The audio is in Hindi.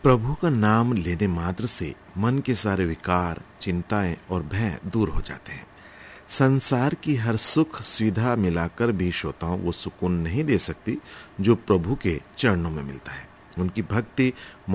प्रभु का नाम लेने मात्र से मन के सारे विकार, चिंताएं और भय दूर हो जाते हैं। संसार की हर सुख सुविधा मिलाकर भी श्रोताओं वो सुकून नहीं दे सकती जो प्रभु के चरणों में मिलता है। उनकी भक्ति